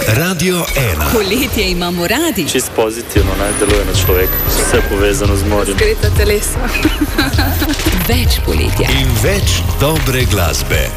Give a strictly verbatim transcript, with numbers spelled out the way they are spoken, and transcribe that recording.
Radio ena. Poletje imamo radi. Čist pozitivno, naj deluje na človeka. Vse povezano z morjem. Razgreta telesa. Več poletja. In več dobre glasbe.